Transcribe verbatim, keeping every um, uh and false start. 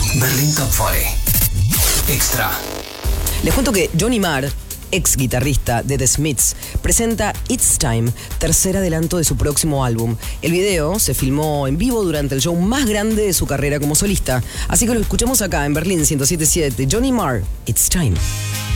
Berlín Top cuarenta. Extra. Les cuento que Johnny Marr, ex guitarrista de The Smiths, presenta It's Time, tercer adelanto de su próximo álbum. El video se filmó en vivo durante el show más grande de su carrera como solista. Así que lo escuchamos acá en Berlín ciento siete punto siete. Johnny Marr, It's Time.